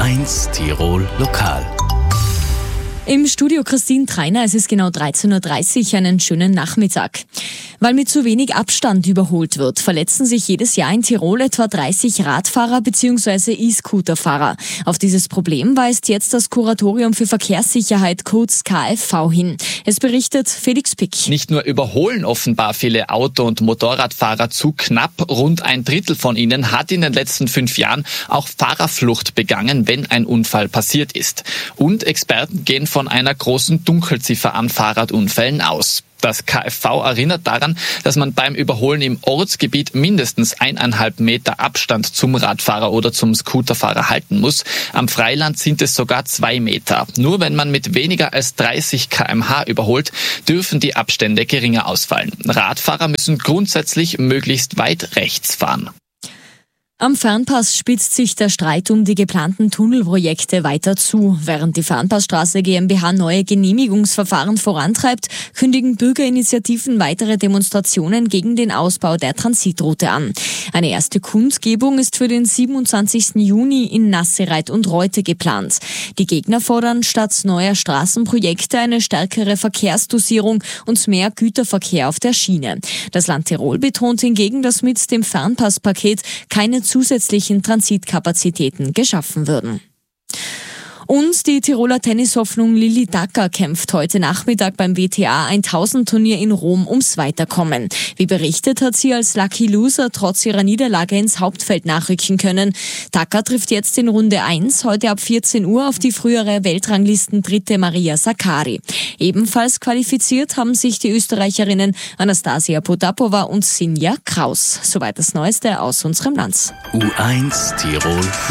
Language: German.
U1 Tirol Lokal. Im Studio Christine Treiner, es ist genau 13.30 Uhr, einen schönen Nachmittag. Weil mit zu wenig Abstand überholt wird, verletzen sich jedes Jahr in Tirol etwa 30 Radfahrer bzw. E-Scooterfahrer. Auf dieses Problem weist jetzt das Kuratorium für Verkehrssicherheit, kurz KfV, hin. Es berichtet Felix Pick. Nicht nur überholen offenbar viele Auto- und Motorradfahrer zu knapp, rund ein Drittel von ihnen hat in den letzten 5 Jahren auch Fahrerflucht begangen, wenn ein Unfall passiert ist. Und Experten gehen von einer großen Dunkelziffer an Fahrradunfällen aus. Das KfV erinnert daran, dass man beim Überholen im Ortsgebiet mindestens 1,5 Meter Abstand zum Radfahrer oder zum Scooterfahrer halten muss. Am Freiland sind es sogar 2 Meter. Nur wenn man mit weniger als 30 km/h überholt, dürfen die Abstände geringer ausfallen. Radfahrer müssen grundsätzlich möglichst weit rechts fahren. Am Fernpass spitzt sich der Streit um die geplanten Tunnelprojekte weiter zu. Während die Fernpassstraße GmbH neue Genehmigungsverfahren vorantreibt, kündigen Bürgerinitiativen weitere Demonstrationen gegen den Ausbau der Transitroute an. Eine erste Kundgebung ist für den 27. Juni in Nassereit und Reute geplant. Die Gegner fordern statt neuer Straßenprojekte eine stärkere Verkehrsdosierung und mehr Güterverkehr auf der Schiene. Das Land Tirol betont hingegen, dass mit dem Fernpasspaket keine zusätzlichen Transitkapazitäten geschaffen würden. Und die Tiroler Tennishoffnung Lilli Dacker kämpft heute Nachmittag beim WTA 1000 Turnier in Rom ums Weiterkommen. Wie berichtet, hat sie als Lucky Loser trotz ihrer Niederlage ins Hauptfeld nachrücken können. Dacker trifft jetzt in Runde 1 heute ab 14 Uhr auf die frühere Weltranglisten-Dritte Maria Sakkari. Ebenfalls qualifiziert haben sich die Österreicherinnen Anastasia Potapova und Sinja Kraus. Soweit das Neueste aus unserem Land. U1 Tirol